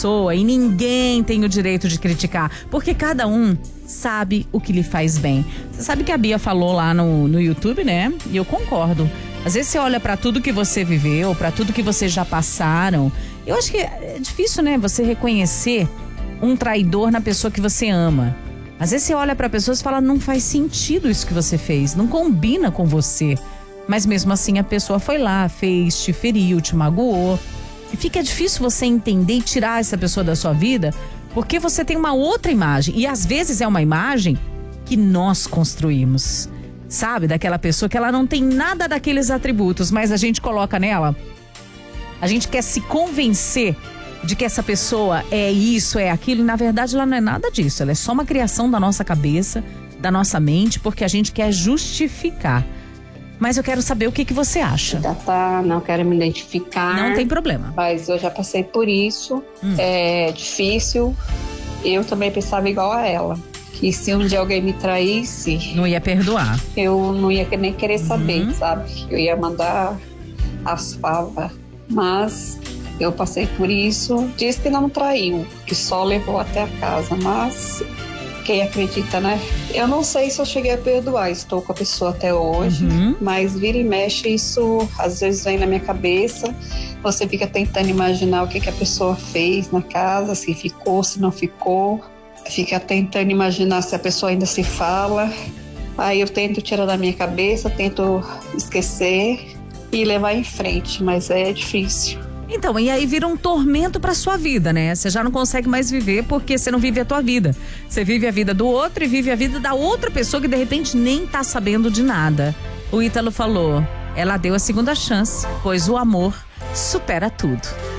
pessoa e ninguém tem o direito de criticar, porque cada um sabe o que lhe faz bem. Você sabe que a Bia falou lá no YouTube, né? E eu concordo. Às vezes você olha pra tudo que você viveu, pra tudo que vocês já passaram. Eu acho que é difícil, né? Você reconhecer um traidor na pessoa que você ama. Às vezes você olha pra pessoa e fala, não faz sentido isso que você fez, não combina com você. Mas mesmo assim a pessoa foi lá, fez, te feriu, te magoou. E fica difícil você entender e tirar essa pessoa da sua vida, porque você tem uma outra imagem. E às vezes é uma imagem que nós construímos. Sabe? Daquela pessoa que ela não tem nada daqueles atributos, mas a gente coloca nela. A gente quer se convencer de que essa pessoa é isso, é aquilo. E na verdade ela não é nada disso. Ela é só uma criação da nossa cabeça, da nossa mente, porque a gente quer justificar. Mas eu quero saber o que você acha. Não quero me identificar. Não tem problema. Mas eu já passei por isso. É difícil. Eu também pensava igual a ela. Que se um dia alguém me traísse... Não ia perdoar. Eu não ia nem querer saber, sabe? Eu ia mandar as favas. Mas eu passei por isso. Diz que não traiu, que só levou até a casa. Mas quem acredita, né? Eu não sei se eu cheguei a perdoar. Estou com a pessoa até hoje. Mas vira e mexe, isso às vezes vem na minha cabeça. Você fica tentando imaginar o que a pessoa fez na casa, se ficou, se não ficou. Fica tentando imaginar se a pessoa ainda se fala. Aí eu tento tirar da minha cabeça, tento esquecer e levar em frente, mas é difícil. Então, e aí vira um tormento pra sua vida, né? Você já não consegue mais viver porque você não vive a tua vida. Você vive a vida do outro e vive a vida da outra pessoa que de repente nem tá sabendo de nada. O Ítalo falou, ela deu a segunda chance, pois o amor supera tudo.